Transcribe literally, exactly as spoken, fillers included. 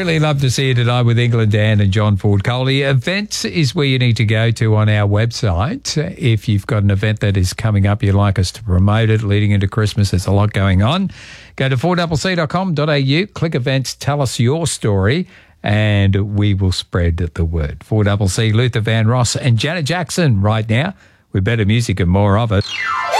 Really love to see you tonight with England Dan and John Ford Coley. Events is where you need to go to on our website. If you've got an event that is coming up, you'd like us to promote it leading into Christmas, there's a lot going on. Go to four c c dot com dot a u, click events, tell us your story, and we will spread the word. four C C, Luther Van Ross and Janet Jackson right now with better music and more of it.